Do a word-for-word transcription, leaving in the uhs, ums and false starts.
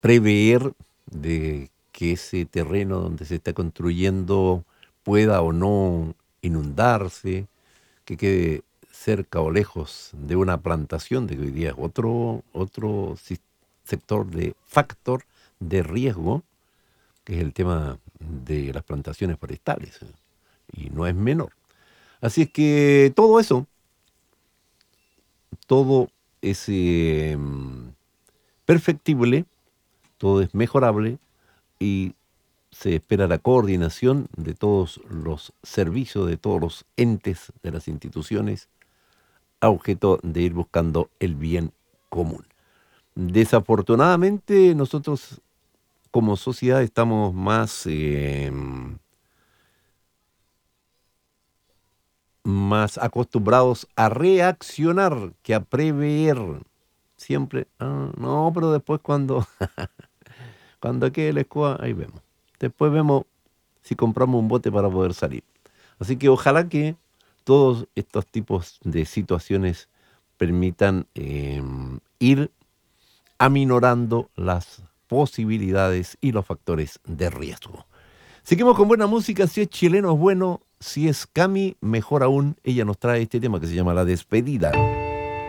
prever de que ese terreno donde se está construyendo pueda o no inundarse, que quede cerca o lejos de una plantación, de que hoy día es otro, otro sis- sector de factor de riesgo, que es el tema de las plantaciones forestales, eh, y no es menor. Así es que todo eso, todo es eh, perfectible, todo es mejorable y se espera la coordinación de todos los servicios, de todos los entes, de las instituciones, a objeto de ir buscando el bien común. Desafortunadamente, nosotros como sociedad estamos más, eh, más acostumbrados a reaccionar que a prever. Siempre, "Ah, no, pero después cuando, cuando quede la escoba, ahí vemos. Después vemos si compramos un bote para poder salir". Así que ojalá que todos estos tipos de situaciones permitan eh, ir aminorando las posibilidades y los factores de riesgo. Seguimos con buena música. Si es chileno es bueno, si es Cami, mejor aún. Ella nos trae este tema que se llama La Despedida.